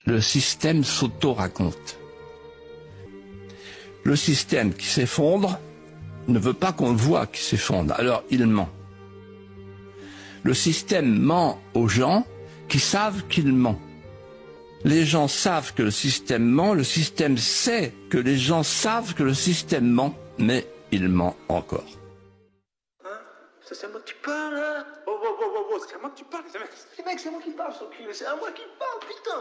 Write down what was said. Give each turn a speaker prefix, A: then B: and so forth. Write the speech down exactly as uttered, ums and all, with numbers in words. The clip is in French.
A: le système s'auto-raconte. Le système qui s'effondre ne veut pas qu'on le voit qui s'effondre, alors il ment. Le système ment aux gens qui savent qu'il ment. Les gens savent que le système ment, le système sait que les gens savent que le système ment, mais il ment encore.
B: Hein? Ça c'est à moi que tu parles, là? Oh, oh, oh, oh, oh, c'est à moi que tu parles, les mecs, c'est à moi qui parle, son cul, c'est à moi qui parle, putain!